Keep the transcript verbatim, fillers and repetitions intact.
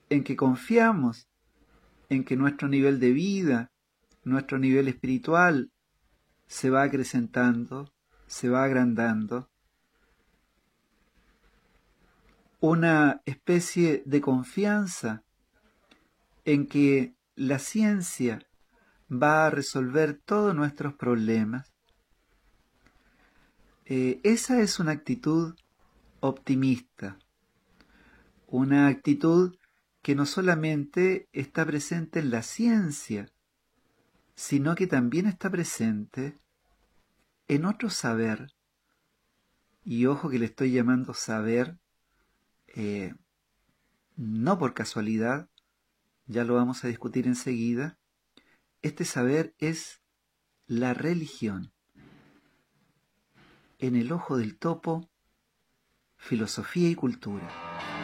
en que confiamos en que nuestro nivel de vida, nuestro nivel espiritual se va acrecentando, se va agrandando. Una especie de confianza en que la ciencia va a resolver todos nuestros problemas. Eh, esa es una actitud optimista, una actitud que no solamente está presente en la ciencia, sino que también está presente en otro saber. Y ojo que le estoy llamando saber, eh, no por casualidad, ya lo vamos a discutir enseguida. Este saber es la religión. En el ojo del topo, filosofía y cultura.